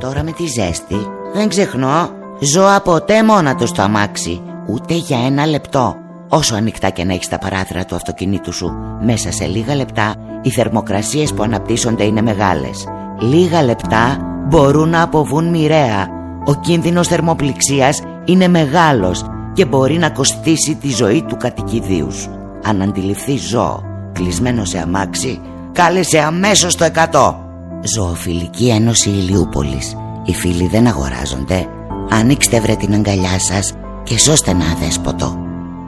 Τώρα με τη ζέστη δεν ξεχνώ, ζω ποτέ μόνα του στο αμάξι, ούτε για ένα λεπτό. Όσο ανοιχτά και να έχεις τα παράθυρα του αυτοκινήτου σου, μέσα σε λίγα λεπτά οι θερμοκρασίες που αναπτύσσονται είναι μεγάλες. Λίγα λεπτά μπορούν να αποβούν μοιραία. Ο κίνδυνος θερμοπληξίας είναι μεγάλος και μπορεί να κοστίσει τη ζωή του κατοικιδίου σου. Αν αντιληφθείς ζώο κλεισμένο σε αμάξι, κάλεσε αμέσως το 100. Ζωοφιλική Ένωση Ηλιούπολης. Οι φίλοι δεν αγοράζονται. Ανοίξτε βρε την αγκαλιά σας και σώστε ένα αδέσποτο.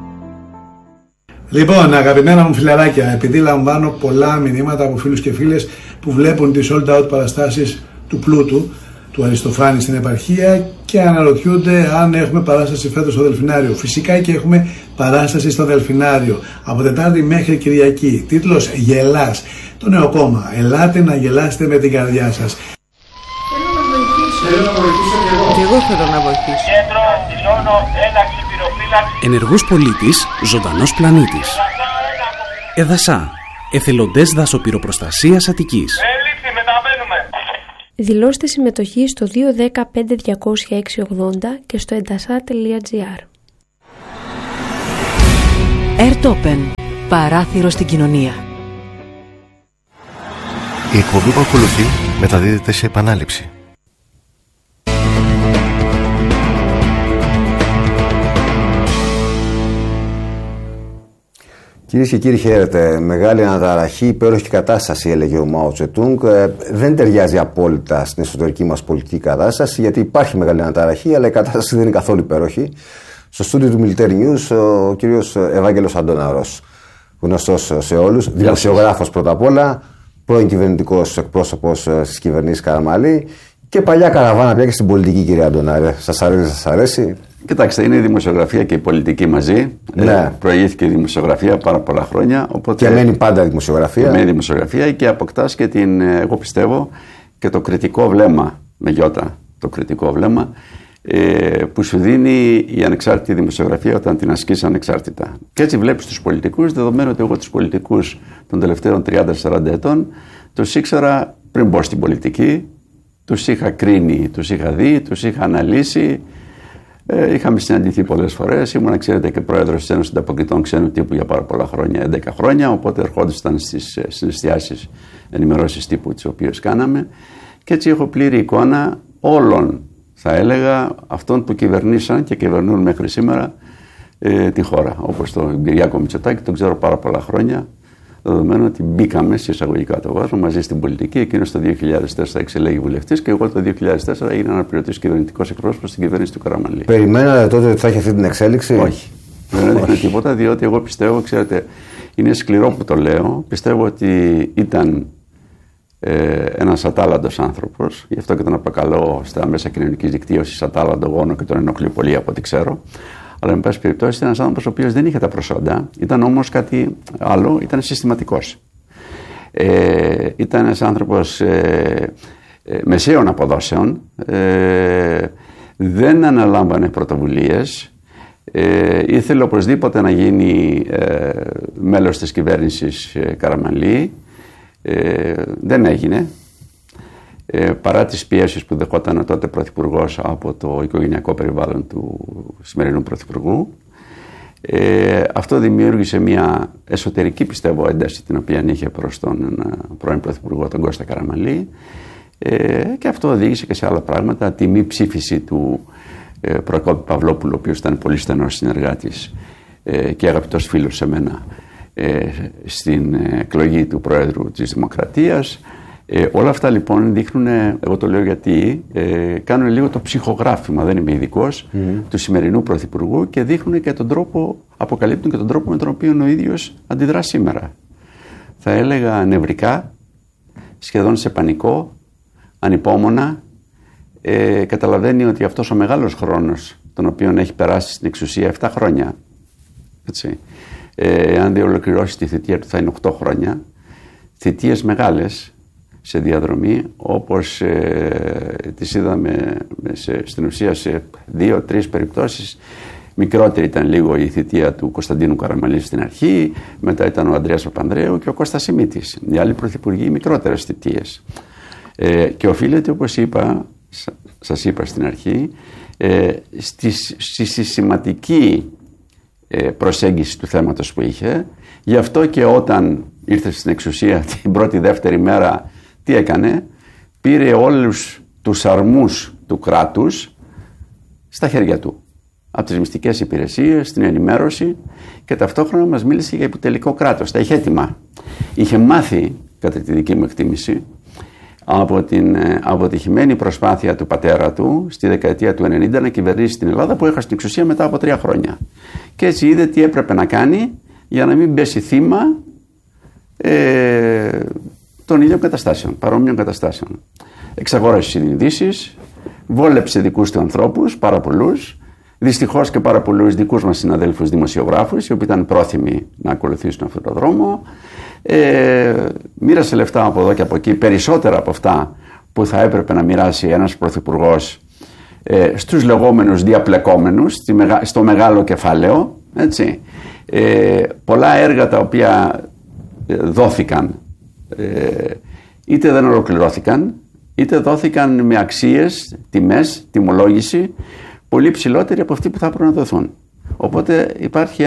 Λοιπόν, αγαπημένα μου φιλαράκια, επειδή λαμβάνω πολλά μηνύματα από φίλους και φίλες που βλέπουν τις sold out παραστάσεις του Πλούτου, του Αριστοφάνη στην επαρχία και αναρωτιούνται αν έχουμε παράσταση φέτος στο Δελφινάριο. Φυσικά και έχουμε παράσταση στο Δελφινάριο από Τετάρτη μέχρι Κυριακή. Τίτλος «Γελάς». Το νέο κόμμα. Ελάτε να γελάσετε με την καρδιά σας. Θέλω να βοηθήσω και εγώ. Και εγώ θέλω να βοηθήσω. Κέντρο, δηλώνω ένταξη πυροφύλαξη. Ενεργός πολίτης, ζωντανός πλανήτης. Εδασά. Εθελοντές δασοπυροπροστασίας Αττικής. Έληξη, μεταβαίνουμε. Δηλώστε συμμετοχή στο 210-5206-80 και στο endasa.gr. Airtopen. Παράθυρο στην κοινωνία. Η εκπομπή που ακολουθεί μεταδίδεται σε επανάληψη. Κυρίες και κύριοι, χαίρετε. Μεγάλη αναταραχή, υπέροχη κατάσταση, έλεγε ο Μάο Τσετούγκ. Δεν ταιριάζει απόλυτα στην εσωτερική μας πολιτική κατάσταση, γιατί υπάρχει μεγάλη αναταραχή, αλλά η κατάσταση δεν είναι καθόλου υπέροχη. Στο στούντιο του Military News, ο κύριος Ευάγγελος Αντώναρος, γνωστός σε όλους, δημοσιογράφος πρώτα απ' όλα, πρώην κυβερνητικός εκπρόσωπος της κυβερνήσης Καραμανλή και παλιά καραβάνα πια και στην πολιτική, κυρία Αντώναρε. Σας αρέσει, σας αρέσει? Κοιτάξτε, είναι η δημοσιογραφία και η πολιτική μαζί. Ναι. Προηγήθηκε η δημοσιογραφία πάρα πολλά χρόνια. Οπότε και μένει πάντα η δημοσιογραφία. Και μένει η δημοσιογραφία και αποκτάς και την, εγώ πιστεύω, και το κριτικό βλέμμα, με γιώτα, το κριτικό βλέμμα, που σου δίνει η ανεξάρτητη δημοσιογραφία όταν την ασκείς ανεξάρτητα. Και έτσι βλέπεις τους πολιτικούς, δεδομένου ότι εγώ τους πολιτικούς των τελευταίων 30-40 ετών τους ήξερα πριν μπω στην πολιτική, τους είχα κρίνει, τους είχα δει, τους είχα αναλύσει. Είχαμε συναντηθεί πολλές φορές. Ήμουν, ξέρετε, και πρόεδρος της Ένωσης Ανταποκριτών Ξένου Τύπου για πάρα πολλά χρόνια, 11 χρόνια. Οπότε ερχόντουσαν στις συναισθιάσεις, ενημερώσεις τύπου, τις οποίες κάναμε. Και έτσι έχω πλήρη εικόνα όλων, θα έλεγα, αυτών που κυβερνήσαν και κυβερνούν μέχρι σήμερα τη χώρα. Όπως τον Κυριάκο Μητσοτάκη, τον ξέρω πάρα πολλά χρόνια. Δεδομένου ότι μπήκαμε, σε εισαγωγικά το βάζω, μαζί στην πολιτική. Εκείνος το 2004 εξελέγει βουλευτής και εγώ το 2004 έγινα αναπληρωτής κυβερνητικός εκπρόσωπος στην κυβέρνηση του Καραμανλή. Περιμένατε τότε ότι θα έχει αυτή την εξέλιξη? Όχι. Δεν έδειχνε τίποτα, διότι εγώ πιστεύω, ξέρετε, είναι σκληρό που το λέω. Πιστεύω ότι ήταν ένας ατάλλαντος άνθρωπος, γι' αυτό και τον αποκαλώ στα μέσα κοινωνικής δικτύωσης ατάλλαντο γόνο και τον ενοχλεί πολύ από ό,τι ξέρω. Αλλά, εν πάση περιπτώσει, ήταν ένας άνθρωπος ο οποίος δεν είχε τα προσόντα, ήταν όμως κάτι άλλο, ήταν συστηματικός. Ήταν ένας άνθρωπος μεσαίων αποδόσεων, δεν αναλάμβανε πρωτοβουλίες, ήθελε οπωσδήποτε να γίνει μέλος της κυβέρνησης Καραμανλή, δεν έγινε. Παρά τις πιέσεις που δεχόταν τότε πρωθυπουργός από το οικογενειακό περιβάλλον του σημερινού πρωθυπουργού. Αυτό δημιούργησε μια εσωτερική, πιστεύω, ένταση την οποία είχε προς τον πρώην πρωθυπουργό, τον Κώστα Καραμανλή, και αυτό οδήγησε και σε άλλα πράγματα. Τη μη ψήφιση του Προκόπη Παυλόπουλου, ο οποίος ήταν πολύ στενός συνεργάτης και αγαπητός φίλος σε μένα, στην εκλογή του Πρόεδρου της Δημοκρατίας. Όλα αυτά λοιπόν δείχνουν, εγώ το λέω γιατί, κάνουν λίγο το ψυχογράφημα, δεν είμαι ειδικός, του σημερινού Πρωθυπουργού και δείχνουν και τον τρόπο, αποκαλύπτουν και τον τρόπο με τον οποίο ο ίδιος αντιδρά σήμερα. Θα έλεγα νευρικά, σχεδόν σε πανικό, ανυπόμονα. Καταλαβαίνει ότι αυτός ο μεγάλος χρόνος, τον οποίο έχει περάσει στην εξουσία 7 χρόνια, έτσι, αν δεν ολοκληρώσει τη θητεία του θα είναι 8 χρόνια, θητείες μεγάλες σε διαδρομή, όπως τις είδαμε στην ουσία σε 2-3 περιπτώσεις. Μικρότερη ήταν λίγο η θητεία του Κωνσταντίνου Καραμανλή στην αρχή, μετά ήταν ο Ανδρέας Παπανδρέου και ο Κώστας Σιμίτης. Οι άλλοι πρωθυπουργοί μικρότερες θητείες. Και οφείλεται, όπως είπα, σας είπα στην αρχή, στη συστηματική προσέγγιση του θέματος που είχε. Γι' αυτό και όταν ήρθε στην εξουσία την πρώτη-δεύτερη μέρα, τι έκανε? Πήρε όλους τους αρμούς του κράτους στα χέρια του. Από τις μυστικές υπηρεσίες, την ενημέρωση, και ταυτόχρονα μας μίλησε για υποτελικό κράτος. Τα είχε έτοιμα. Είχε μάθει, κατά τη δική μου εκτίμηση, από την αποτυχημένη προσπάθεια του πατέρα του στη δεκαετία του 90 να κυβερνήσει την Ελλάδα, που έχασε την εξουσία μετά από 3 χρόνια. Και έτσι είδε τι έπρεπε να κάνει για να μην πέσει θύμα των ίδιων καταστάσεων, παρόμοιων καταστάσεων. Εξαγόρασε συνειδήσεις, βόλεψε δικούς του ανθρώπους, πάρα πολλούς, δυστυχώς και πάρα πολλούς δικούς μας συναδέλφους δημοσιογράφους, οι οποίοι ήταν πρόθυμοι να ακολουθήσουν αυτόν τον δρόμο. Μοίρασε λεφτά από εδώ και από εκεί, περισσότερα από αυτά που θα έπρεπε να μοιράσει ένας πρωθυπουργός στους λεγόμενους διαπλεκόμενους, στο μεγάλο κεφάλαιο, έτσι. Πολλά έργα τα οποία δόθηκαν είτε δεν ολοκληρώθηκαν, είτε δόθηκαν με αξίες, τιμές, τιμολόγηση πολύ ψηλότερη από αυτή που θα έπρεπε να δοθούν. Οπότε υπάρχει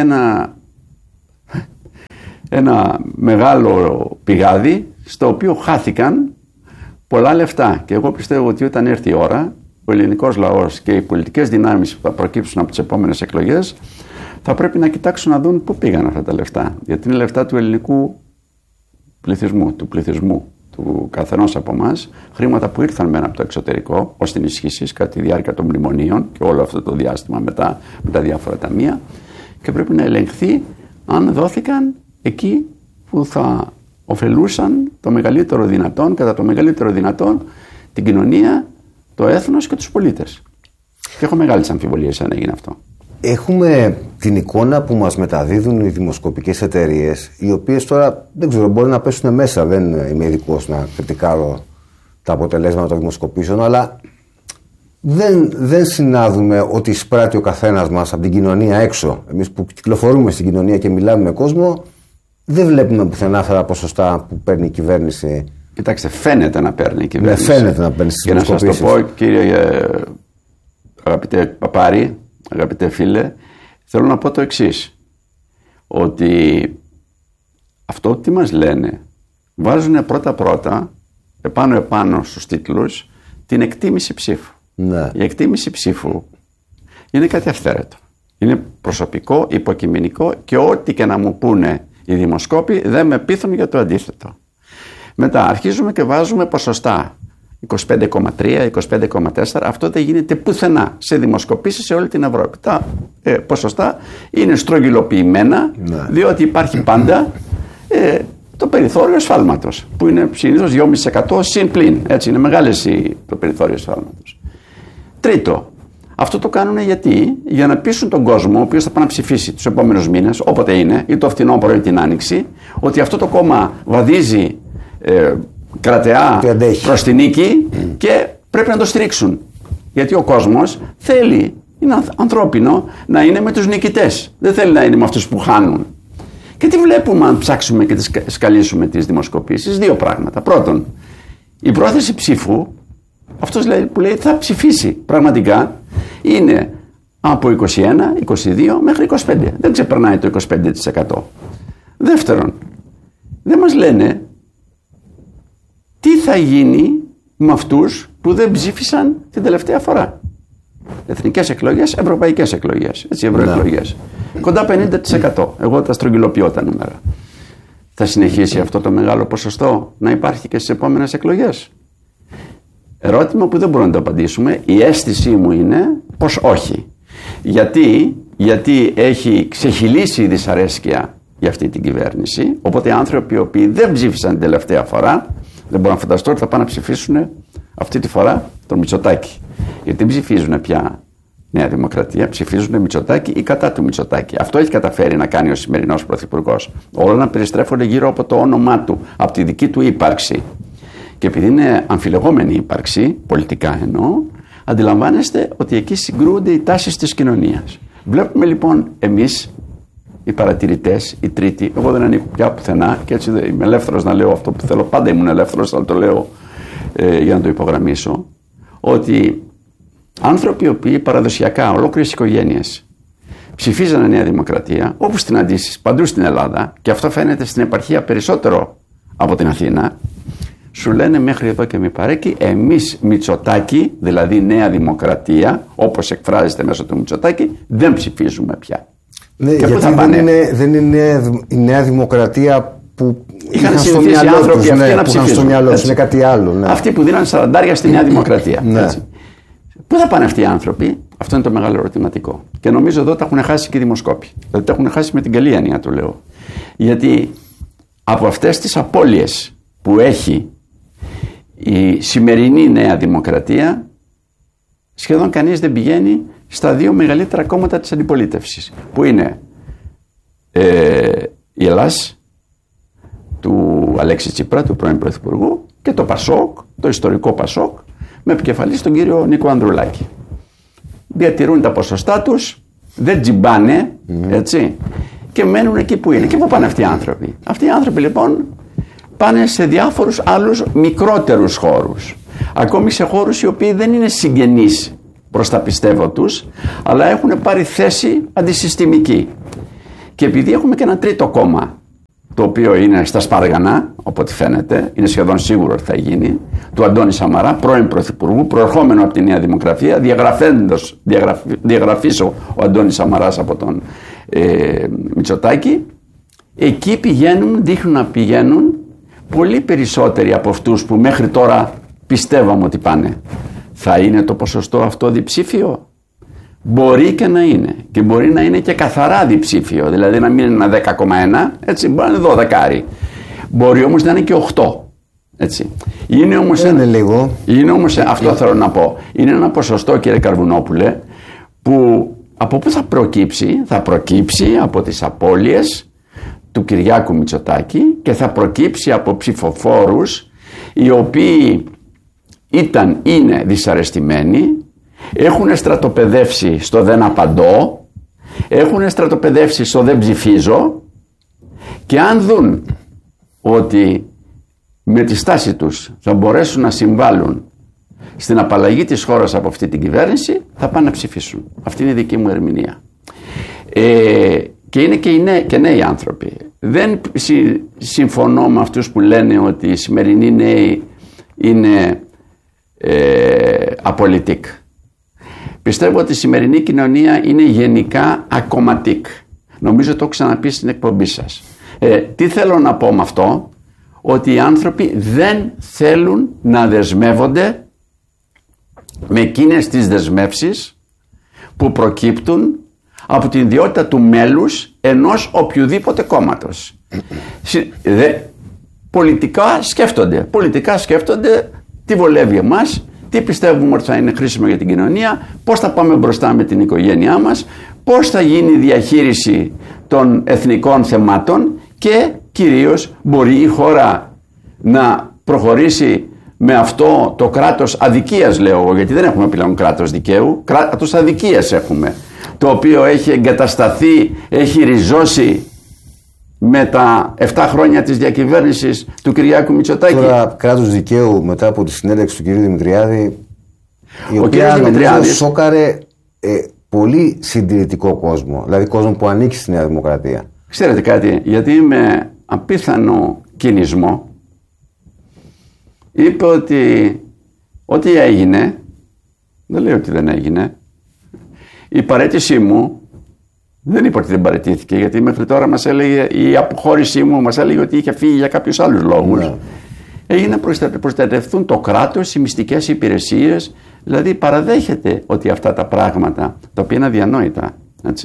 ένα μεγάλο πηγάδι στο οποίο χάθηκαν πολλά λεφτά, και εγώ πιστεύω ότι όταν έρθει η ώρα, ο ελληνικός λαός και οι πολιτικές δυνάμεις που θα προκύψουν από τις επόμενες εκλογές θα πρέπει να κοιτάξουν να δουν πού πήγαν αυτά τα λεφτά, γιατί είναι λεφτά του ελληνικού πληθυσμού, του πληθυσμού του καθενός από εμάς, χρήματα που ήρθαν μένα από το εξωτερικό ως ενισχύσεις κατά τη διάρκεια των μνημονίων και όλο αυτό το διάστημα μετά με τα διάφορα ταμεία, και πρέπει να ελεγχθεί αν δόθηκαν εκεί που θα ωφελούσαν το μεγαλύτερο δυνατόν, κατά το μεγαλύτερο δυνατόν, την κοινωνία, το έθνος και τους πολίτες. Και έχω μεγάλες αμφιβολίες αν έγινε αυτό. Έχουμε την εικόνα που μας μεταδίδουν οι δημοσκοπικές εταιρείες, οι οποίες τώρα δεν ξέρω, μπορεί να πέσουν μέσα. Δεν είμαι ειδικός να κριτικάρω τα αποτελέσματα των δημοσκοπήσεων, αλλά δεν συνάδουμε ότι εισπράττει ο καθένας μας από την κοινωνία έξω. Εμείς που κυκλοφορούμε στην κοινωνία και μιλάμε με κόσμο, δεν βλέπουμε πουθενά αυτά τα ποσοστά που παίρνει η κυβέρνηση. Κοιτάξτε, φαίνεται να παίρνει η κυβέρνηση. Φαίνεται να παίρνει στις δημοσκοπήσεις. Και να σας το πω, κύριε αγαπητέ Παπάρη, αγαπητέ φίλε, θέλω να πω το εξής, ότι αυτό τι μας λένε, βάζουν πρώτα επάνω στους τίτλους την εκτίμηση ψήφου. Ναι. Η εκτίμηση ψήφου είναι κάτι αυθαίρετο. Είναι προσωπικό, υποκειμενικό, και ό,τι και να μου πούνε οι δημοσκόποι δεν με πείθουν για το αντίθετο. Μετά αρχίζουμε και βάζουμε ποσοστά. 25,3, 25,4, αυτό δεν γίνεται πουθενά σε δημοσκοπήσεις σε όλη την Ευρώπη. Τα ποσοστά είναι στρογγυλοποιημένα, διότι υπάρχει πάντα το περιθώριο σφάλματος, που είναι συνήθως 2,5% συν πλην. Έτσι είναι μεγάλες το περιθώριο σφάλματος. Τρίτο, αυτό το κάνουν γιατί? Για να πείσουν τον κόσμο, ο οποίος θα πάει να ψηφίσει τους επόμενους μήνες, όποτε είναι, ή το φθινόπωρο ή την άνοιξη, ότι αυτό το κόμμα βαδίζει κρατεά προς την νίκη και πρέπει να το στηρίξουν. Γιατί ο κόσμος θέλει, είναι ανθρώπινο, να είναι με τους νικητές. Δεν θέλει να είναι με αυτούς που χάνουν. Και τι βλέπουμε αν ψάξουμε και σκαλίσουμε τις δημοσκοπήσεις? 2 πράγματα. Πρώτον, η πρόθεση ψήφου, αυτός που λέει θα ψηφίσει πραγματικά, είναι από 21, 22 μέχρι 25. Δεν ξεπερνάει το 25%. Δεύτερον, δεν μας λένε τι θα γίνει με αυτούς που δεν ψήφισαν την τελευταία φορά. Εθνικές εκλογές, ευρωπαϊκές εκλογές, έτσι, ευρωεκλογές. Κοντά 50%. Εγώ τα στρογγυλοποιώ τα νούμερα. Θα συνεχίσει αυτό το μεγάλο ποσοστό να υπάρχει και στις επόμενες εκλογές? Ερώτημα που δεν μπορούμε να το απαντήσουμε. Η αίσθησή μου είναι πως όχι. Γιατί έχει ξεχυλήσει η δυσαρέσκεια για αυτή την κυβέρνηση. Οπότε οι άνθρωποι οι οποίοι δεν ψήφισαν την τελευταία φορά, δεν μπορώ να φανταστώ ότι θα πάνε να ψηφίσουν αυτή τη φορά τον Μητσοτάκη. Γιατί δεν ψηφίζουν πια Νέα Δημοκρατία, ψηφίζουν Μητσοτάκη ή κατά του Μητσοτάκη. Αυτό έχει καταφέρει να κάνει ο σημερινός πρωθυπουργός. Όλα να περιστρέφονται γύρω από το όνομά του, από τη δική του ύπαρξη. Και επειδή είναι αμφιλεγόμενη ύπαρξη, πολιτικά εννοώ, αντιλαμβάνεστε ότι εκεί συγκρούονται οι τάσεις της κοινωνίας. Βλέπουμε λοιπόν εμείς, οι παρατηρητές, οι τρίτοι, εγώ δεν ανήκω πια πουθενά και έτσι είμαι ελεύθερος να λέω αυτό που θέλω. Πάντα ήμουν ελεύθερος, αλλά το λέω για να το υπογραμμίσω, ότι άνθρωποι οι οποίοι παραδοσιακά, ολόκληρες οικογένειες, ψηφίζανε Νέα Δημοκρατία, όπως συναντήσεις παντού στην Ελλάδα, και αυτό φαίνεται στην επαρχία περισσότερο από την Αθήνα, σου λένε μέχρι εδώ και μη παρέκει, εμείς Μητσοτάκη, δηλαδή Νέα Δημοκρατία, όπως εκφράζεται μέσω του Μητσοτάκη, δεν ψηφίζουμε πια. Ναι, γιατί δεν είναι η Νέα Δημοκρατία που είχαν συνηθίσει οι άνθρωποι αυτοί να ψηφίζουν. Είναι κάτι άλλο. Ναι. Αυτοί που δίναν 40 στη Νέα Δημοκρατία. Ναι. Πού θα πάνε αυτοί οι άνθρωποι? Αυτό είναι το μεγάλο ερωτηματικό. Και νομίζω εδώ τα έχουν χάσει και οι δημοσκόποι. Δηλαδή τα έχουν χάσει με την καλή έννοια, το λέω. Γιατί από αυτές τις απώλειες που έχει η σημερινή Νέα Δημοκρατία, σχεδόν κανείς δεν πηγαίνει στα δύο μεγαλύτερα κόμματα της αντιπολίτευσης, που είναι η Ελλάς του Αλέξη Τσίπρα, του πρώην Πρωθυπουργού, και το Πασόκ, το ιστορικό Πασόκ, με επικεφαλή τον κύριο Νίκο Ανδρουλάκη. Διατηρούν τα ποσοστά τους, δεν τζιμπάνε, έτσι, και μένουν εκεί που είναι. Και πού πάνε αυτοί οι άνθρωποι? Αυτοί οι άνθρωποι λοιπόν πάνε σε διάφορους άλλους μικρότερους χώρους. Ακόμη σε χώρους οι οποίοι δεν είναι συγγενείς προς τα πιστεύω τους, αλλά έχουν πάρει θέση αντισυστημική. Και επειδή έχουμε και ένα τρίτο κόμμα, το οποίο είναι στα σπάργανα, οπότε φαίνεται, είναι σχεδόν σίγουρο ότι θα γίνει, του Αντώνη Σαμαρά, πρώην Πρωθυπουργού, προερχόμενο από τη Νέα Δημοκρατία, διαγραφής ο Αντώνης Σαμαράς από τον Μητσοτάκη, εκεί δείχνουν να πηγαίνουν πολύ περισσότεροι από αυτούς που μέχρι τώρα πιστεύαμε ότι πάνε. Θα είναι το ποσοστό αυτό διψήφιο? Μπορεί και να είναι. Και μπορεί να είναι και καθαρά διψήφιο. Δηλαδή να μην είναι ένα 10,1, έτσι, μπορεί να είναι 12. Μπορεί όμως να είναι και 8. Έτσι. Είναι όμως λίγο. Είναι όμως, αυτό θέλω να πω. Είναι ένα ποσοστό, κύριε Καρβουνόπουλε, που από πού θα προκύψει? Θα προκύψει από τις απώλειες του Κυριάκου Μητσοτάκη και θα προκύψει από ψηφοφόρους οι οποίοι είναι δυσαρεστημένοι, έχουν στρατοπεδεύσει στο δεν απαντώ, έχουν στρατοπεδεύσει στο δεν ψηφίζω, και αν δουν ότι με τη στάση τους θα μπορέσουν να συμβάλλουν στην απαλλαγή της χώρας από αυτή την κυβέρνηση, θα πάνε να ψηφίσουν. Αυτή είναι η δική μου ερμηνεία. Και είναι και νέοι άνθρωποι. Δεν συμφωνώ με αυτούς που λένε ότι οι σημερινοί νέοι είναι απολυτικ. Πιστεύω ότι η σημερινή κοινωνία είναι γενικά ακομματικ. Νομίζω το έχω ξαναπεί στην εκπομπή σας. Τι θέλω να πω με αυτό? Ότι οι άνθρωποι δεν θέλουν να δεσμεύονται με εκείνες τις δεσμεύσεις που προκύπτουν από την ιδιότητα του μέλους ενός οποιοδήποτε κόμματος. Πολιτικά σκέφτονται τι βολεύει εμάς, τι πιστεύουμε ότι θα είναι χρήσιμο για την κοινωνία, πώς θα πάμε μπροστά με την οικογένειά μας, πώς θα γίνει η διαχείριση των εθνικών θεμάτων και κυρίως μπορεί η χώρα να προχωρήσει με αυτό το κράτος αδικίας, λέω εγώ, γιατί δεν έχουμε πλέον κράτος δικαίου, κράτος αδικίας έχουμε, το οποίο έχει εγκατασταθεί, έχει ριζώσει με τα 7 χρόνια της διακυβέρνησης του Κυριάκου Μητσοτάκη. Τώρα κράτος δικαίου μετά από τη συνέντευξη του κυρίου Δημητριάδη, η οποία νομίζω σόκαρε πολύ συντηρητικό κόσμο, δηλαδή κόσμο που ανήκει στη Νέα Δημοκρατία. Ξέρετε κάτι, γιατί με απίθανο κινησμό είπε ότι ό,τι έγινε, δεν λέει ότι δεν έγινε, η παραίτησή μου δεν είπε ότι δεν παραιτήθηκε, γιατί μέχρι τώρα μας έλεγε, η αποχώρησή μου μας έλεγε ότι είχε φύγει για κάποιους άλλους λόγους. Ναι. Έγινε να προστατευτούν το κράτος, οι μυστικές υπηρεσίες, δηλαδή παραδέχεται ότι αυτά τα πράγματα, τα οποία είναι αδιανόητα, έτσι,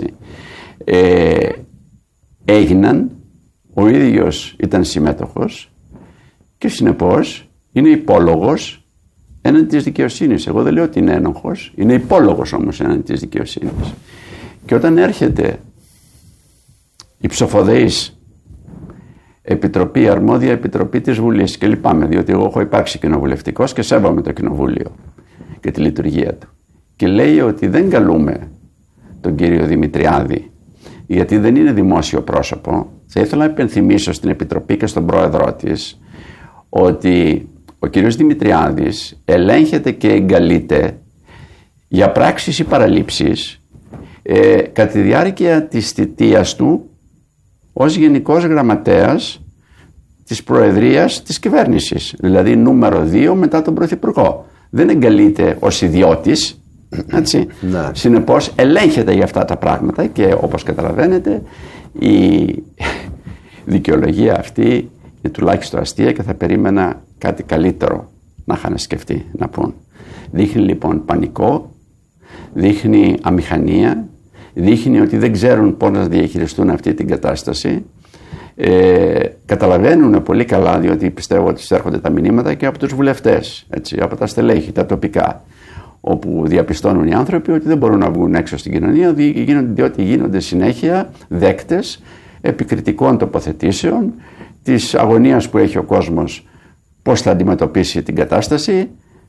έγιναν, ο ίδιος ήταν συμμέτοχος και συνεπώς είναι υπόλογος έναντι της δικαιοσύνης. Εγώ δεν λέω ότι είναι ένοχος, είναι υπόλογος όμως έναντι της δικαιοσύνης. Και όταν έρχεται η ψοφοδεής επιτροπή, αρμόδια επιτροπή της Βουλής, και λυπάμαι διότι εγώ έχω υπάρξει κοινοβουλευτικός και σέβομαι το κοινοβούλιο και τη λειτουργία του, και λέει ότι δεν καλούμε τον κύριο Δημητριάδη γιατί δεν είναι δημόσιο πρόσωπο, θα ήθελα να υπενθυμίσω στην επιτροπή και στον πρόεδρό της ότι ο κύριος Δημητριάδης ελέγχεται και εγκαλείται για πράξεις ή παραλήψεις κατά τη διάρκεια της θητείας του ως Γενικός Γραμματέας της Προεδρίας της Κυβέρνησης, δηλαδή νούμερο 2 μετά τον Πρωθυπουργό. Δεν εγκαλείται ως ιδιώτης, έτσι. Ναι. Συνεπώς ελέγχεται για αυτά τα πράγματα και όπως καταλαβαίνετε η δικαιολογία αυτή είναι τουλάχιστον αστεία και θα περίμενα κάτι καλύτερο να είχαν σκεφτεί να πούν. Δείχνει λοιπόν πανικό, δείχνει αμηχανία, δείχνει ότι δεν ξέρουν πώς να διαχειριστούν αυτή την κατάσταση. Καταλαβαίνουν πολύ καλά, διότι πιστεύω ότι έρχονται τα μηνύματα και από τους βουλευτές, έτσι, από τα στελέχη, τα τοπικά, όπου διαπιστώνουν οι άνθρωποι ότι δεν μπορούν να βγουν έξω στην κοινωνία, διότι γίνονται συνέχεια δέκτες επικριτικών τοποθετήσεων, της αγωνίας που έχει ο κόσμος, πώς θα αντιμετωπίσει την κατάσταση.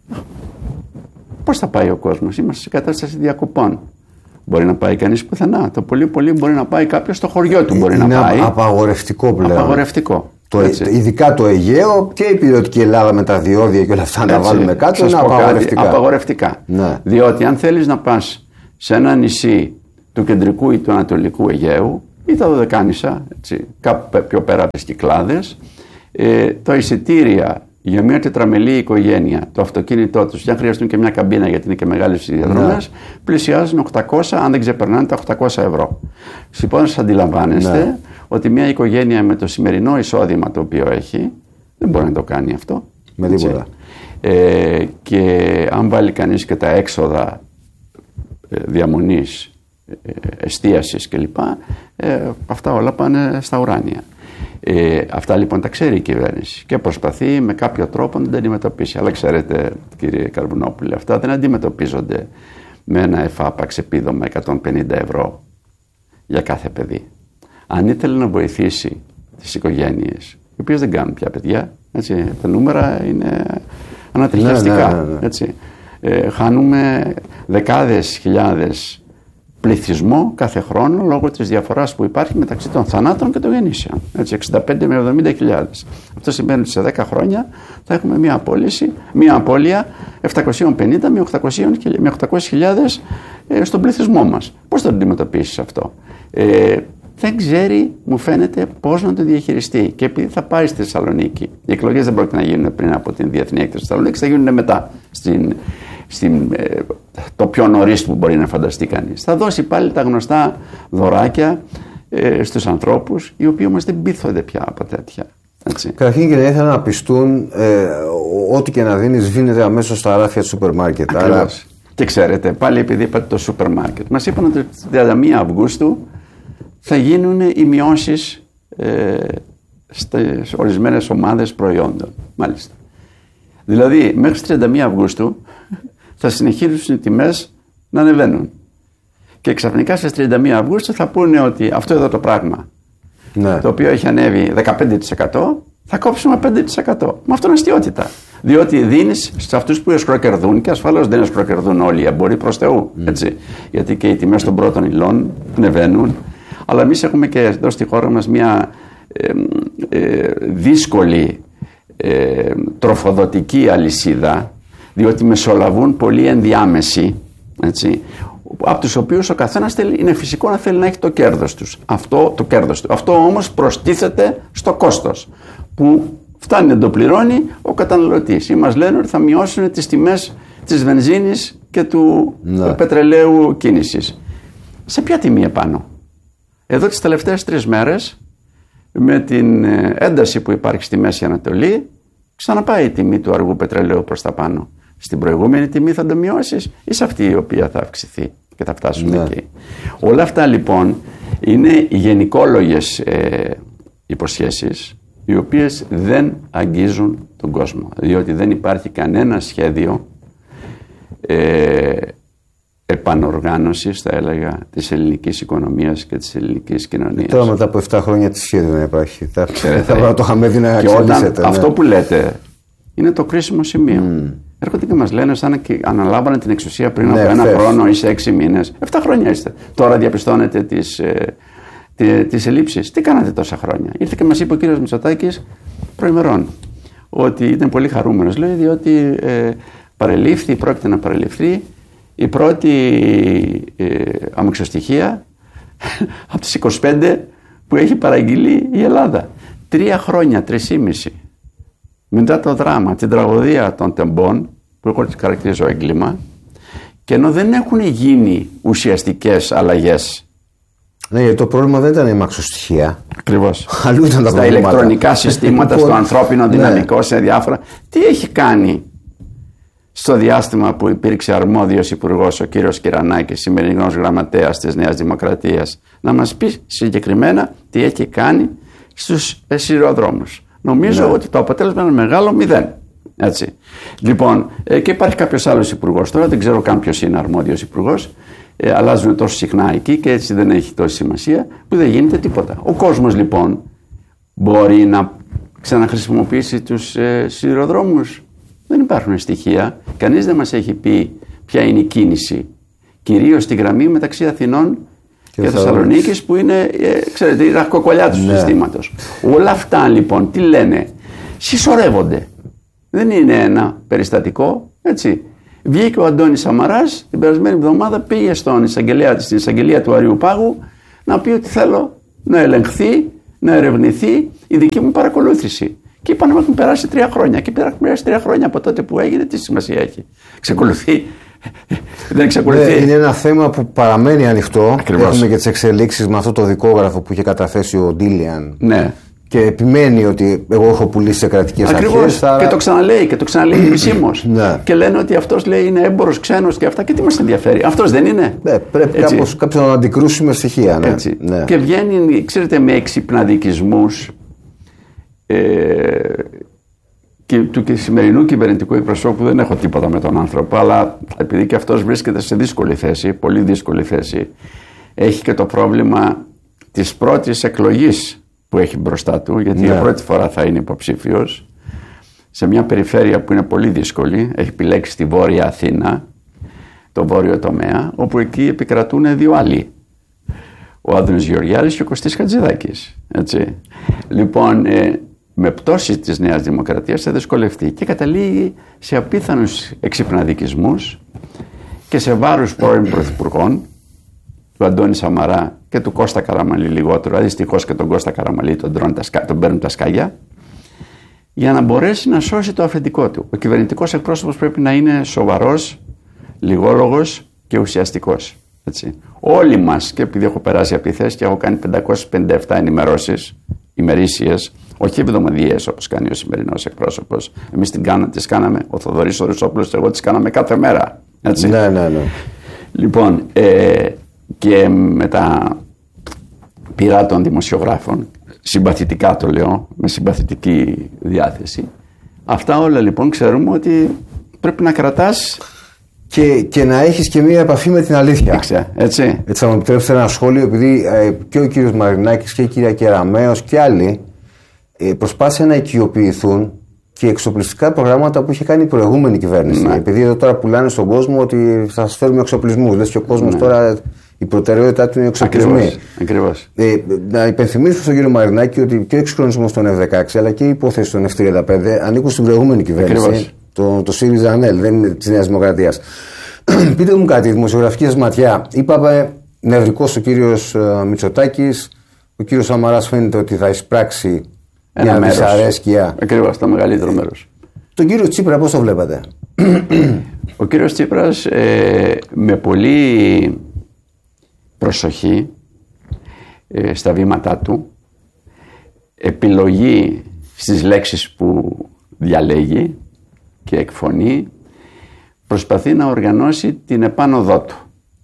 Πώς θα πάει ο κόσμος? Είμαστε σε κατάσταση διακοπών. Μπορεί να πάει κανείς πουθενά. Το πολύ πολύ μπορεί να πάει κάποιος στο χωριό του. Μπορεί να πάει. Απαγορευτικό πλέον. Απαγορευτικό. Ειδικά το Αιγαίο και η πυρηνική Ελλάδα με τα διόδια και όλα αυτά να βάλουμε κάτω είναι απαγορευτικά. Απαγορευτικά. Ναι. Διότι αν θέλεις να πας σε ένα νησί του κεντρικού ή του ανατολικού Αιγαίου ή τα Δωδεκάνησα, έτσι, κάπου πιο πέρα από τις Κυκλάδες, τα εισιτήρια για μια τετραμελή οικογένεια, το αυτοκίνητό τους, αν χρειαστούν και μια καμπίνα γιατί είναι και μεγάλες οι διαδρομές, πλησιάζουν 800, αν δεν ξεπερνάνε τα 800 ευρώ. Λοιπόν, σας αντιλαμβάνεστε ότι μια οικογένεια με το σημερινό εισόδημα το οποίο έχει, δεν μπορεί να το κάνει αυτό. Με τίποτα. Και αν βάλει κανείς και τα έξοδα διαμονής, εστίασης κλπ, αυτά όλα πάνε στα ουράνια. Αυτά λοιπόν τα ξέρει η κυβέρνηση και προσπαθεί με κάποιο τρόπο να τα αντιμετωπίσει. Αλλά ξέρετε, κύριε Καρβουνόπουλε, αυτά δεν αντιμετωπίζονται με ένα εφάπαξ επίδομα 150 ευρώ για κάθε παιδί. Αν ήθελε να βοηθήσει τις οικογένειες, οι οποίες δεν κάνουν πια παιδιά, έτσι, τα νούμερα είναι ανατριχιαστικά. Έτσι. Χάνουμε δεκάδες χιλιάδες πληθυσμό κάθε χρόνο λόγω της διαφοράς που υπάρχει μεταξύ των θανάτων και των γεννήσεων. Έτσι, 65 με 70 χιλιάδες. Αυτό σημαίνει ότι σε 10 χρόνια θα έχουμε μια απώλεια 750 με 800 χιλιάδες στον πληθυσμό μας. Πώς θα το αντιμετωπίσεις αυτό? Δεν ξέρει, μου φαίνεται, πώς να το διαχειριστεί. Και επειδή θα πάει στη Θεσσαλονίκη, οι εκλογές δεν πρόκειται να γίνουν πριν από την Διεθνή Έκθεση της Θεσσαλονίκης, θα γίνουν μετά, το πιο νωρίς που μπορεί να φανταστεί κανείς. Θα δώσει πάλι τα γνωστά δωράκια στους ανθρώπους, οι οποίοι όμως δεν πείθονται πια από τέτοια. Καταρχήν, και δεν ήθελα να πιστούν ό,τι και να δίνεις βίνεται αμέσως στα ράφια του σούπερ μάρκετ. Άρα... Και ξέρετε, πάλι επειδή είπατε το σούπερ μάρκετ, μας είπαν ότι στις 31 Αυγούστου θα γίνουν οι μειώσεις στις ορισμένες ομάδες προϊόντων. Μάλιστα. Δηλαδή, μέχρι στις 31 Αυγούστου θα συνεχίσουν οι τιμές να ανεβαίνουν. Και ξαφνικά στις 31 Αυγούστου θα πούνε ότι αυτό εδώ το πράγμα, το οποίο έχει ανέβει 15%, θα κόψουμε 5%. Με αυτό είναι αστιότητα. Διότι δίνεις σε αυτούς που εσχροκερδούν, και ασφαλώς δεν εσχροκερδούν όλοι οι εμπόροι προς Θεού. Έτσι. Γιατί και οι τιμές των πρώτων υλών ανεβαίνουν. Αλλά εμείς έχουμε και εδώ στη χώρα μας μια δύσκολη τροφοδοτική αλυσίδα, διότι μεσολαβούν πολλοί ενδιάμεσοι, έτσι, από τους οποίους ο καθένας είναι φυσικό να θέλει να έχει το κέρδος τους. Αυτό όμως προστίθεται στο κόστος που φτάνει να το πληρώνει ο καταναλωτής. Ή μας λένε ότι θα μειώσουν τις τιμές της βενζίνης και του πετρελαίου κίνησης. Σε ποια τιμή επάνω? Εδώ τις τελευταίες 3 μέρες, με την ένταση που υπάρχει στη Μέση Ανατολή, ξαναπάει η τιμή του αργού πετρελαίου προς τα πάνω. Στην προηγούμενη τιμή θα το μειώσεις ή σε αυτή η οποία θα αυξηθεί και θα φτάσουμε εκεί? Όλα αυτά λοιπόν είναι γενικόλογες υποσχέσεις, οι οποίες δεν αγγίζουν τον κόσμο, διότι δεν υπάρχει κανένα σχέδιο επανοργάνωσης, θα έλεγα, της ελληνικής οικονομίας και της ελληνικής κοινωνίας. Τώρα μετά από 7 χρόνια τι σχέδιο να υπάρχει? Θα πρέπει να το είχαμε δει να εξελίσσεται. Αυτό που λέτε είναι το κρίσιμο σημείο. Έρχονται και μας λένε σαν και αναλάβανε την εξουσία πριν από 1 χρόνο ή σε 6 μήνες. 7 χρόνια είστε. Τώρα διαπιστώνετε τις ελλείψεις. Τι κάνατε τόσα χρόνια? Ήρθε και μας είπε ο κύριος Μητσοτάκης προημερών ότι ήταν πολύ χαρούμενος, λέει, διότι πρόκειται να παρελειφθεί η πρώτη αμαξοστοιχεία από τις 25 που έχει παραγγείλει η Ελλάδα. 3 χρόνια, 3,5 μετά το δράμα, την τραγωδία των τεμπών, που εγώ τις χαρακτηρίζω έγκλημα, και ενώ δεν έχουν γίνει ουσιαστικές αλλαγές. Ναι, γιατί το πρόβλημα δεν ήταν η αμαξοστοιχεία. Ακριβώς. Αλλού ήταν τα στα προβλήματα. ηλεκτρονικά συστήματα, στο ανθρώπινο δυναμικό, σε διάφορα. Τι έχει κάνει στο διάστημα που υπήρξε αρμόδιος υπουργός ο κύριος Κυρανάκης, σημερινός γραμματέας της Νέας Δημοκρατίας, να μας πει συγκεκριμένα τι έχει κάνει στους σιδηροδρόμους. Νομίζω ότι το αποτέλεσμα είναι μεγάλο 0. Έτσι. Λοιπόν, και υπάρχει κάποιος άλλος υπουργός τώρα, δεν ξέρω καν ποιος είναι αρμόδιος υπουργός, αλλάζουν τόσο συχνά εκεί και έτσι δεν έχει τόση σημασία, που δεν γίνεται τίποτα. Ο κόσμος λοιπόν μπορεί να ξαναχρησιμοποιήσει τους σιδηροδρόμους. Δεν υπάρχουν στοιχεία. Κανείς δεν μας έχει πει ποια είναι η κίνηση. Κυρίως στη γραμμή μεταξύ Αθηνών και Θεσσαλονίκης, που είναι, ξέρετε, η ραχοκοκολιά του συστήματος. Όλα αυτά λοιπόν τι λένε? Συσσωρεύονται. Δεν είναι ένα περιστατικό, έτσι. Βγήκε ο Αντώνης Σαμαράς την περασμένη εβδομάδα, πήγε στην εισαγγελία του Αριουπάγου να πει ότι θέλω να ελεγχθεί, να ερευνηθεί η δική μου παρακολούθηση. Και είπαν ότι έχουν περάσει 3 χρόνια. Και έχουν περάσει 3 χρόνια από τότε που έγινε, τι σημασία έχει? Ξεκολουθεί. Δεν εξακολουθεί. Είναι ένα θέμα που παραμένει ανοιχτό. Ακριβώς. Έχουμε και τις εξελίξεις με αυτό το δικόγραφο που είχε καταθέσει ο Ντίλιαν. Ναι. Και επιμένει ότι εγώ έχω πουλήσει σε κρατικές αρχές. Άρα... Και το ξαναλέει επισήμως. Ναι. Και λένε ότι αυτός, λέει, είναι έμπορος, ξένος και αυτά. Και τι μας ενδιαφέρει? Αυτός δεν είναι? Ναι, πρέπει κάποιος να αντικρούσουμε στοιχεία. Ναι. Ναι. Και βγαίνει, ξέρετε, με εξυπναδικισμούς και του σημερινού κυβερνητικού εκπροσώπου. Δεν έχω τίποτα με τον άνθρωπο, αλλά επειδή και αυτός βρίσκεται σε δύσκολη θέση, πολύ δύσκολη θέση, έχει και το πρόβλημα της πρώτης εκλογής που έχει μπροστά του, γιατί για πρώτη φορά θα είναι υποψήφιος σε μια περιφέρεια που είναι πολύ δύσκολη. Έχει επιλέξει τη Βόρεια Αθήνα, το βόρειο τομέα, όπου εκεί επικρατούν 2 άλλοι, ο Άδωνης Γεωργιάδης και ο Κωστής Χατζηδάκης, έτσι. Λοιπόν, με πτώση της Νέας Δημοκρατίας θα δυσκολευτεί και καταλήγει σε απίθανους εξυπναδικισμούς και σε βάρους πρώην πρωθυπουργών, του Αντώνη Σαμαρά και του Κώστα Καραμανλή λιγότερο. Δυστυχώς και τον Κώστα Καραμανλή τον παίρνουν τα σκάγια, για να μπορέσει να σώσει το αφεντικό του. Ο κυβερνητικός εκπρόσωπος πρέπει να είναι σοβαρός, λιγόλογος και ουσιαστικός. Έτσι. Όλοι μας, και επειδή έχω περάσει από τη θέση και έχω κάνει 557 ενημερώσεις ημερήσιες, όχι εβδομαδιαίες όπως κάνει ο σημερινός εκπρόσωπος. Εμείς τις κάναμε, ο Θοδωρής ο Ρουσόπουλος και εγώ τις κάναμε κάθε μέρα. Έτσι. Ναι. Λοιπόν, και με τα πειρά των δημοσιογράφων, συμπαθητικά το λέω, με συμπαθητική διάθεση, αυτά όλα λοιπόν ξέρουμε ότι πρέπει να κρατάς και να έχεις και μία επαφή με την αλήθεια. Έτσι θα μου επιτρέψετε ένα σχόλιο, επειδή και ο κύριος Μαρινάκης και η κυρία Κεραμέως και άλλοι προσπάθησαν να οικειοποιηθούν και εξοπλιστικά προγράμματα που είχε κάνει η προηγούμενη κυβέρνηση. Ναι. Επειδή εδώ τώρα πουλάνε στον κόσμο ότι θα σας φέρουμε εξοπλισμούς. Λες και ο κόσμος τώρα η προτεραιότητά του είναι εξοπλισμοί. Ακριβώς. Να υπενθυμίσω στον κύριο Μαρινάκη ότι και ο εξυγχρονισμός των F-16 αλλά και η υπόθεση των F-35 ανήκουν στην προηγούμενη κυβέρνηση. Το ΣΥΡΙΖΑ ΑΝΕΛ, δεν είναι της Νέας Δημοκρατίας. Πείτε μου κάτι, η δημοσιογραφική σας ματιά. Είπαμε νευρικός ο κύριος Μητσοτάκης, ο κύριος Σαμαράς φαίνεται ότι θα εισπράξει μια δυσαρέσκεια. Ακριβώς, το μεγαλύτερο μέρος. Τον κύριο Τσίπρα πώς το βλέπατε? Ο κύριος Τσίπρας με πολύ προσοχή στα βήματά του, επιλογή στις λέξεις που διαλέγει και εκφωνεί, προσπαθεί να οργανώσει την επάνωδό του.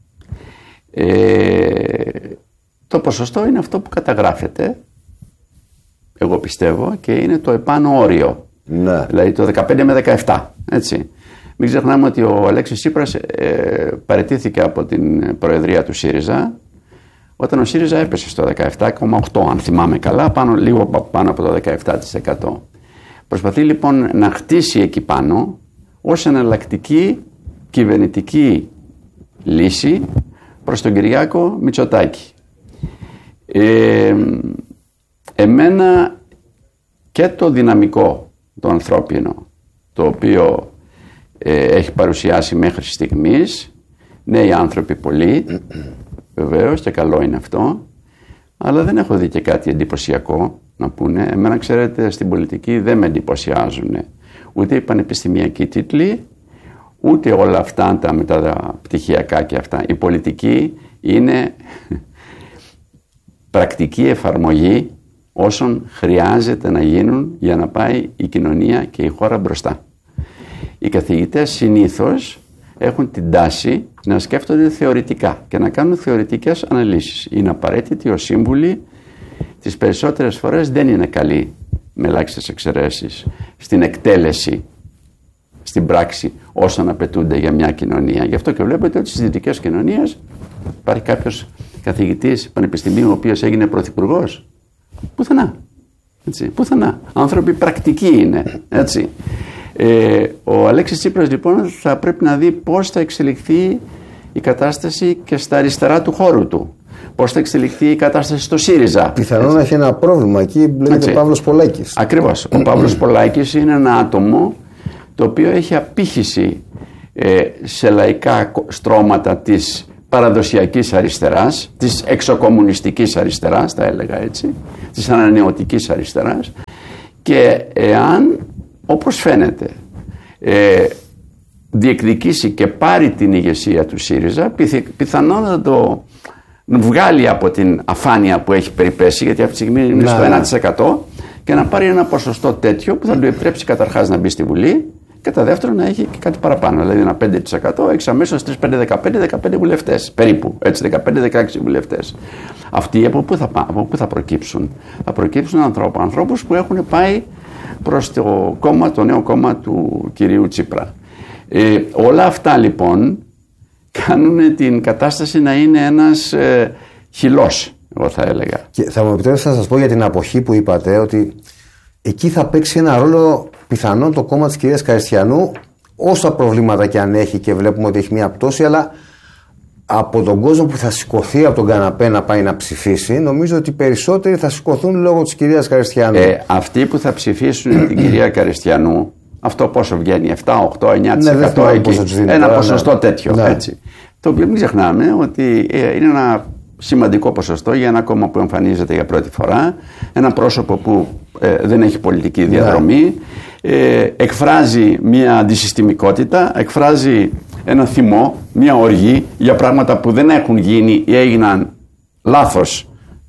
Το ποσοστό είναι αυτό που καταγράφεται, εγώ πιστεύω, και είναι το επάνω όριο. Ναι. Δηλαδή το 15 με 17. Έτσι. Μην ξεχνάμε ότι ο Αλέξης Τσίπρας παραιτήθηκε από την προεδρία του ΣΥΡΙΖΑ όταν ο ΣΥΡΙΖΑ έπεσε στο 17,8, αν θυμάμαι καλά, λίγο πάνω από το 17%. Προσπαθεί λοιπόν να χτίσει εκεί πάνω ως εναλλακτική κυβερνητική λύση προς τον Κυριάκο Μητσοτάκη. Εμένα και το δυναμικό το ανθρώπινο, το οποίο έχει παρουσιάσει μέχρι στιγμής, νέοι άνθρωποι πολλοί, βεβαίως, και καλό είναι αυτό, αλλά δεν έχω δει και κάτι εντυπωσιακό να πούνε. Εμένα, ξέρετε, στην πολιτική δεν με εντυπωσιάζουν ούτε οι πανεπιστημιακοί τίτλοι, ούτε όλα αυτά τα μεταπτυχιακά και αυτά. Η πολιτική είναι πρακτική εφαρμογή όσων χρειάζεται να γίνουν για να πάει η κοινωνία και η χώρα μπροστά. Οι καθηγητές συνήθως έχουν την τάση να σκέφτονται θεωρητικά και να κάνουν θεωρητικές αναλύσεις. Είναι απαραίτητοι ως σύμβουλοι, τις περισσότερες φορές δεν είναι καλοί, με ελάχιστες εξαιρέσεις, στην εκτέλεση, στην πράξη όσων απαιτούνται για μια κοινωνία. Γι' αυτό και βλέπετε ότι στις δυτικές κοινωνίες υπάρχει κάποιος καθηγητής πανεπιστημίου ο οποίος έγινε πρωθυπουργός. Πουθενά. Έτσι, πουθενά. Άνθρωποι πρακτικοί είναι. Έτσι. Ο Αλέξης Τσίπρας λοιπόν θα πρέπει να δει πώς θα εξελιχθεί η κατάσταση και στα αριστερά του χώρου του. Πώς θα εξελιχθεί η κατάσταση στο ΣΥΡΙΖΑ. Πιθανόν να έχει ένα πρόβλημα εκεί, λέγεται Παύλος Πολάκης. Ακριβώς. Ο Παύλος Πολάκης είναι ένα άτομο το οποίο έχει απήχηση σε λαϊκά στρώματα της παραδοσιακής αριστεράς, της εξωκομμουνιστικής αριστεράς, θα έλεγα έτσι, της ανανεωτικής αριστεράς, και εάν, όπως φαίνεται, διεκδικήσει και πάρει την ηγεσία του ΣΥΡΙΖΑ, πιθανόν να το βγάλει από την αφάνεια που έχει περιπέσει, γιατί αυτή τη στιγμή είναι στο 1%, και να πάρει ένα ποσοστό τέτοιο που θα του επιτρέψει καταρχάς να μπει στη Βουλή, και τα δεύτερα να έχει και κάτι παραπάνω, δηλαδή ένα 5%, έχεις αμέσως 3-5-15 βουλευτές, περίπου, έτσι, 15-16 βουλευτές. Αυτοί από πού θα προκύψουν? Θα προκύψουν ανθρώπους που έχουν πάει προς το νέο κόμμα του κυρίου Τσίπρα. Όλα αυτά λοιπόν κάνουν την κατάσταση να είναι ένας χυλός, εγώ θα έλεγα. Και θα μου επιτρέψετε να σας πω για την αποχή που είπατε, ότι εκεί θα παίξει ένα ρόλο πιθανόν το κόμμα της κυρίας Καριστιανού, όσα προβλήματα και αν έχει, και βλέπουμε ότι έχει μια πτώση, αλλά από τον κόσμο που θα σηκωθεί από τον καναπέ να πάει να ψηφίσει, νομίζω ότι περισσότεροι θα σηκωθούν λόγω της κυρίας Καριστιανού. Αυτοί που θα ψηφίσουν την κυρία Καριστιανού, αυτό πόσο βγαίνει, 7, 8, 9%, ένα ποσοστό τέτοιο. Ναι. Έτσι. Το οποίο μην ξεχνάμε ότι είναι ένα σημαντικό ποσοστό για ένα κόμμα που εμφανίζεται για πρώτη φορά, ένα πρόσωπο που δεν έχει πολιτική διαδρομή, εκφράζει μια αντισυστημικότητα, εκφράζει ένα θυμό, μια οργή για πράγματα που δεν έχουν γίνει ή έγιναν λάθος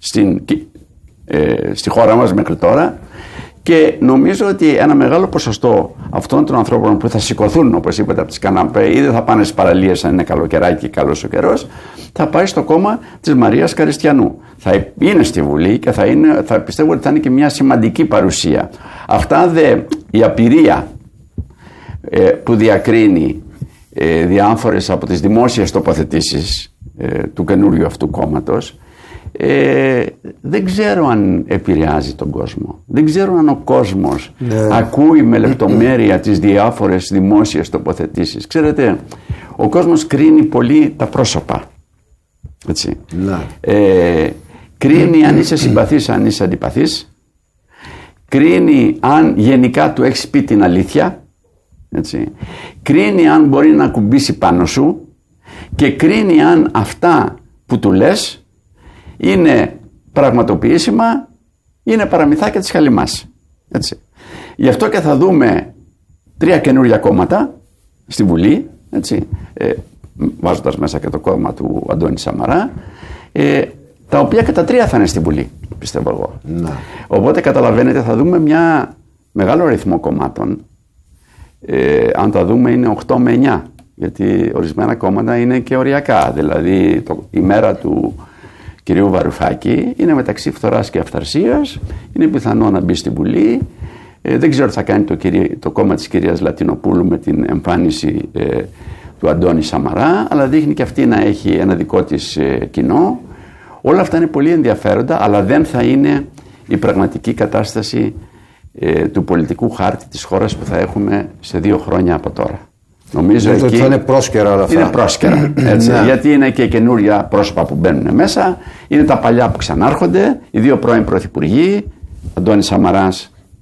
στη χώρα μας μέχρι τώρα, και νομίζω ότι ένα μεγάλο ποσοστό αυτών των ανθρώπων που θα σηκωθούν, όπως είπατε, από τις καναπέ, ή δεν θα πάνε στις παραλίες αν είναι καλοκαιράκι και καλός ο καιρός, θα πάει στο κόμμα της Μαρίας Καριστιανού. Θα είναι στη Βουλή και θα πιστεύω ότι θα είναι και μια σημαντική παρουσία. Η απειρία που διακρίνει διάφορες από τις δημόσιες τοποθετήσεις του καινούριου αυτού κόμματος, δεν ξέρω αν επηρεάζει τον κόσμο. Δεν ξέρω αν ο κόσμος ακούει με λεπτομέρεια τις διάφορες δημόσιες τοποθετήσεις. Ξέρετε, ο κόσμος κρίνει πολύ τα πρόσωπα. Έτσι. Κρίνει αν είσαι συμπαθής, αν είσαι αντιπαθής. Κρίνει αν γενικά του έχεις πει την αλήθεια. Έτσι. Κρίνει αν μπορεί να κουμπίσει πάνω σου. Και κρίνει αν αυτά που του λες είναι πραγματοποιήσιμα, είναι παραμυθάκια της χαλιμάς. Έτσι. Γι' αυτό και θα δούμε 3 καινούργια κόμματα στη Βουλή, έτσι, βάζοντας μέσα και το κόμμα του Αντώνη Σαμαρά, τα οποία και τα 3 θα είναι στη Βουλή, πιστεύω εγώ. Οπότε καταλαβαίνετε, θα δούμε μια μεγάλο αριθμό κομμάτων. Αν τα δούμε είναι 8 με 9, γιατί ορισμένα κόμματα είναι και οριακά. Δηλαδή η μέρα του κυρίου Βαρουφάκη είναι μεταξύ φθοράς και αυθαρσίας, είναι πιθανό να μπει στη Βουλή. Δεν ξέρω τι θα κάνει το κόμμα της κυρίας Λατινοπούλου με την εμφάνιση του Αντώνη Σαμαρά, αλλά δείχνει και αυτή να έχει ένα δικό της κοινό. Όλα αυτά είναι πολύ ενδιαφέροντα, αλλά δεν θα είναι η πραγματική κατάσταση του πολιτικού χάρτη της χώρας που θα έχουμε σε 2 χρόνια από τώρα. Νομίζω ότι θα είναι πρόσκαιρα όλα αυτά. Είναι πρόσκαιρα, έτσι, γιατί είναι και καινούρια πρόσωπα που μπαίνουν μέσα, είναι τα παλιά που ξανάρχονται, οι 2 πρώην πρωθυπουργοί, Αντώνης Σαμαράς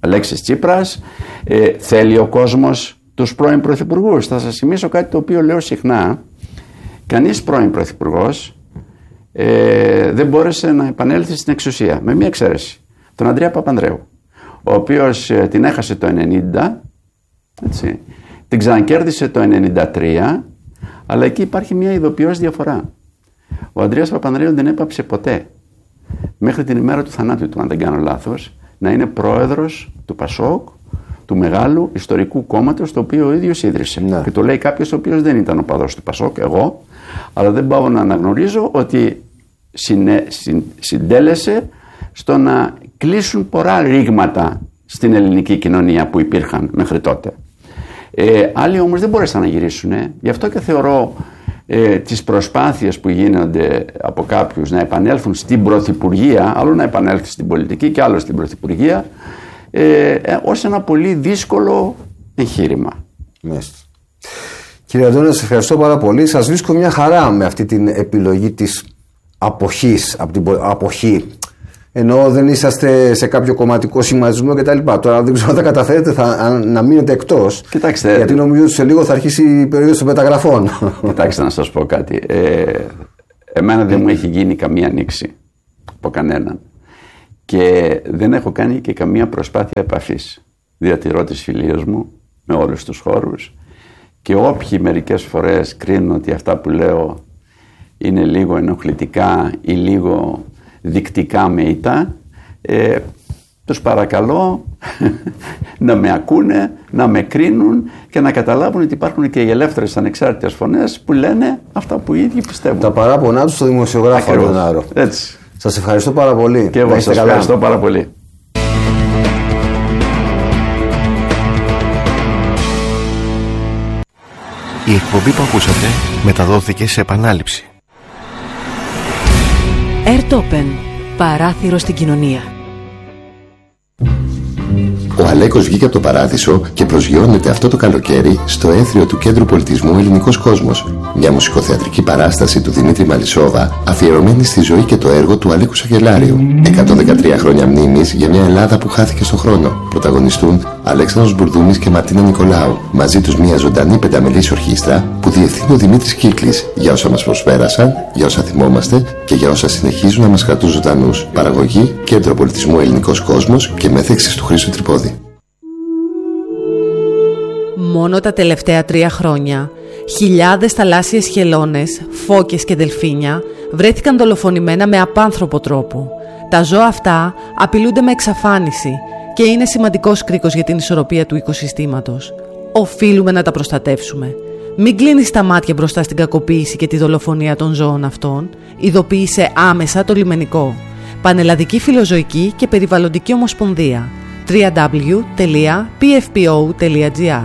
Αλέξης Τσίπρας, θέλει ο κόσμος τους πρώην πρωθυπουργούς. Θα σας θυμίσω κάτι το οποίο λέω συχνά. Κανείς πρώην πρωθυπουργός δεν μπόρεσε να επανέλθει στην εξουσία, με μία εξαίρεση, τον Ανδρέα Παπανδρέου, ο οποίος την έχασε το 1990, έτσι, την ξανακέρδισε το 1993, αλλά εκεί υπάρχει μία ειδοποιώς διαφορά. Ο Ανδρέας Παπανδρέου δεν έπαψε ποτέ, μέχρι την ημέρα του θανάτου του, αν δεν κάνω λάθος, να είναι πρόεδρος του ΠΑΣΟΚ, του μεγάλου ιστορικού κόμματος, το οποίο ο ίδιος ίδρυσε. Ναι. Και το λέει κάποιος ο οποίος δεν ήταν οπαδός του ΠΑΣΟΚ, εγώ, αλλά δεν πάω να αναγνωρίζω ότι συντέλεσε στο να κλείσουν πολλά ρήγματα στην ελληνική κοινωνία που υπήρχαν μέχρι τότε. Άλλοι όμως δεν μπόρεσαν να γυρίσουν. Γι' αυτό και θεωρώ τις προσπάθειες που γίνονται από κάποιους να επανέλθουν στην πρωθυπουργία, άλλο να επανέλθει στην πολιτική και άλλο στην πρωθυπουργία, ως ένα πολύ δύσκολο εγχείρημα. Μάλιστα. Κύριε Αντώνη, σας ευχαριστώ πάρα πολύ. Σας βρίσκω μια χαρά με αυτή την επιλογή της αποχής, από την αποχή. Ενώ δεν είσαστε σε κάποιο κομματικό σχηματισμό κτλ. Τώρα δεν ξέρω αν θα καταφέρετε να μείνετε εκτός. Κοιτάξτε, γιατί νομίζω ότι σε λίγο θα αρχίσει η περίοδος των μεταγραφών. Κοιτάξτε να σας πω κάτι. Εμένα δεν μου έχει γίνει καμία ανοίξη από κανέναν. Και δεν έχω κάνει και καμία προσπάθεια επαφής. Διατηρώ τις φιλίες μου με όλους τους χώρους. Και όποιοι μερικές φορές κρίνουν ότι αυτά που λέω είναι λίγο ενοχλητικά ή λίγο δικτικά με ήττα, τους παρακαλώ να με ακούνε, να με κρίνουν και να καταλάβουν ότι υπάρχουν και οι ελεύθερες ανεξάρτητες φωνές που λένε αυτά που οι ίδιοι πιστεύουν. Τα παράπονά τους στο δημοσιογράφο Λεωνάρο. Έτσι. Σας ευχαριστώ πάρα πολύ. Και εγώ σας ευχαριστώ πάρα πολύ. Η εκπομπή που ακούσατε μεταδόθηκε σε επανάληψη. Ερτόπεν, παράθυρο στην κοινωνία. Ο Αλέκος βγήκε από το παράδεισο και προσγειώνεται αυτό το καλοκαίρι στο έθριο του Κέντρου Πολιτισμού Ελληνικός Κόσμος. Μια μουσικοθεατρική παράσταση του Δημήτρη Μαλισσόβα, αφιερωμένη στη ζωή και το έργο του Αλέκου Σαγγελάριου. 113 χρόνια μνήμης για μια Ελλάδα που χάθηκε στον χρόνο. Πρωταγωνιστούν Αλέξανδρος Μπουρδούμης και Μαρτίνα Νικολάου. Μαζί τους μια ζωντανή πενταμελής ορχήστρα που διευθύνει ο Δημήτρης Κύκλης, για όσα μας προσπέρασαν, για όσα θυμόμαστε και για όσα συνεχίζουν να μας κρατούν ζωντανούς. Παραγωγή Κέντρο Πολιτισμού Ελληνικός Κόσμος και μέθεξης του Χρήστου Τρυπόδη. Μόνο τα τελευταία 3 χρόνια, χιλιάδες θαλάσσιες χελώνες, φώκες και δελφίνια βρέθηκαν δολοφονημένα με απάνθρωπο τρόπο. Τα ζώα αυτά απειλούνται με εξαφάνιση και είναι σημαντικός κρίκος για την ισορροπία του οικοσυστήματος. Οφείλουμε να τα προστατεύσουμε. Μην κλείνεις τα μάτια μπροστά στην κακοποίηση και τη δολοφονία των ζώων αυτών. Ειδοποίησε άμεσα το λιμενικό. Πανελλαδική Φιλοζωική και Περιβαλλοντική Ομοσπονδία. www.pfpo.gr.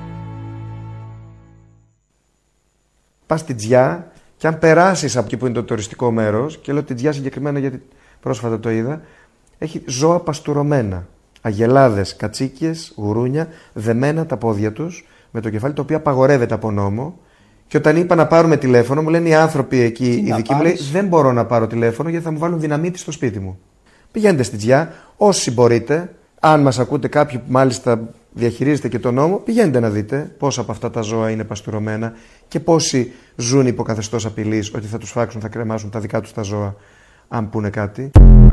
Πας στην Τζιά και αν περάσεις από εκεί που είναι το τουριστικό μέρος, και λέω την Τζιά συγκεκριμένα γιατί πρόσφατα το είδα, έχει ζώα παστουρωμένα. Αγελάδες, κατσίκιες, γουρούνια, δεμένα τα πόδια τους με το κεφάλι, το οποίο απαγορεύεται από νόμο. Και όταν είπα να πάρουμε τηλέφωνο, μου λένε οι άνθρωποι εκεί, οι δικοί μου, λέει, δεν μπορώ να πάρω τηλέφωνο γιατί θα μου βάλουν δυναμίτη στο σπίτι μου. Πηγαίνετε στην Τζιά, όσοι μπορείτε. Αν μας ακούτε κάποιοι που μάλιστα διαχειρίζετε και τον νόμο, πηγαίνετε να δείτε πόσα από αυτά τα ζώα είναι παστουρωμένα και πόσοι ζουν υπό καθεστώς απειλής ότι θα τους φάξουν, θα κρεμάσουν τα δικά τους τα ζώα, αν πούνε κάτι.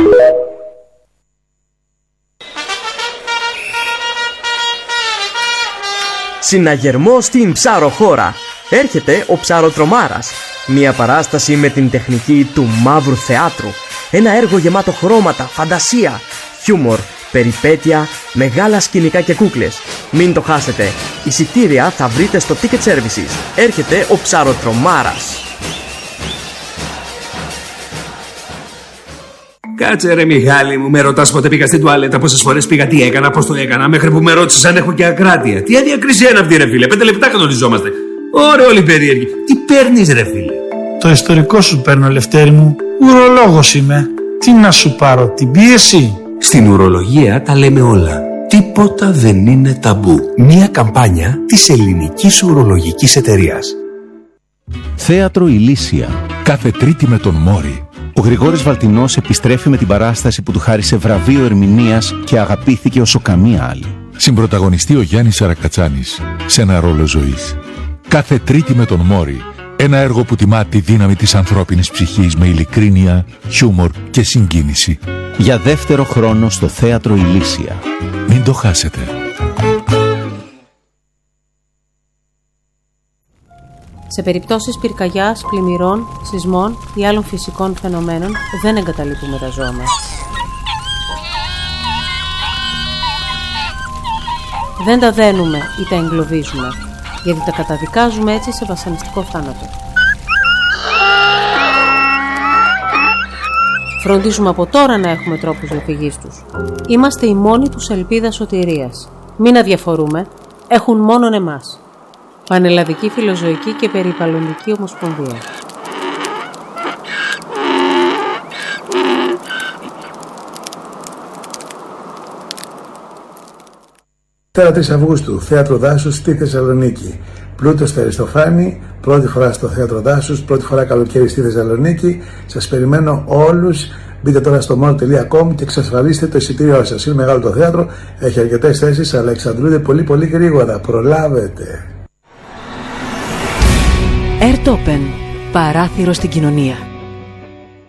Συναγερμό στην ψαροχώρα. Έρχεται ο Ψαροτρομάρας. Μια παράσταση με την τεχνική του μαύρου θεάτρου. Ένα έργο γεμάτο χρώματα, φαντασία, χιούμορ, περιπέτεια, μεγάλα σκηνικά και κούκλες. Μην το χάσετε. Εισιτήρια θα βρείτε στο Ticket Services. Έρχεται ο Ψαροτρομάρας. Κάτσε ρε Μιχάλη μου, με ρωτάς πότε πήγα στην τουαλέτα, πόσες φορές πήγα, τι έκανα, πώς το έκανα, μέχρι που με ρώτησες αν έχω και ακράτεια. Τι αδιακρισία είναι αυτή ρε φίλε, 5 λεπτά κανονιζόμαστε. Ωραία όλοι περίεργοι. Τι παίρνεις ρε φίλε? Το ιστορικό σου παίρνω, Λευτέρη μου. Ουρολόγος είμαι. Τι να σου πάρω, την πίεση? Στην ουρολογία τα λέμε όλα. Τίποτα δεν είναι ταμπού. Μια καμπάνια της Ελληνικής Ουρολογικής Εταιρείας. Θέατρο Ηλίσια. Κάθε Τρίτη με τον Μόρι. Ο Γρηγόρης Βαλτινός επιστρέφει με την παράσταση που του χάρισε βραβείο ερμηνείας και αγαπήθηκε όσο καμία άλλη. Συμπρωταγωνιστεί ο Γιάννης Σαρακατσάνης σε ένα ρόλο ζωής. Κάθε Τρίτη με τον Μόρι. Ένα έργο που τιμά τη δύναμη της ανθρώπινης ψυχής με ειλικρίνεια, χιούμορ και συγκίνηση. Για δεύτερο χρόνο στο Θέατρο Ηλίσια. Μην το χάσετε. Σε περιπτώσεις πυρκαγιάς, πλημμυρών, σεισμών ή άλλων φυσικών φαινομένων δεν εγκαταλείπουμε τα ζώα μας. Δεν τα δένουμε ή τα εγκλωβίζουμε, γιατί τα καταδικάζουμε έτσι σε βασανιστικό θάνατο. Φροντίζουμε από τώρα να έχουμε τρόπους διαφυγής τους. Είμαστε οι μόνοι τους ελπίδα σωτηρίας. Μην αδιαφορούμε, έχουν μόνον εμάς. Πανελλαδική Φιλοζωική και Περιβαλλοντική Ομοσπονδία. Τώρα 3 Αυγούστου, Θέατρο Δάσους στη Θεσσαλονίκη. Πλούτος στο Αριστοφάνη, πρώτη φορά στο Θέατρο Δάσους, πρώτη φορά καλοκαίρι στη Θεσσαλονίκη. Σας περιμένω όλους. Μπείτε τώρα στο mall.com και εξασφαλίστε το εισιτήριό σας. Είναι μεγάλο το θέατρο, έχει αρκετές θέσεις, αλλά εξαντλούνται πολύ γρήγορα. Προλάβετε. Ερτόπεν. Παράθυρο στην κοινωνία.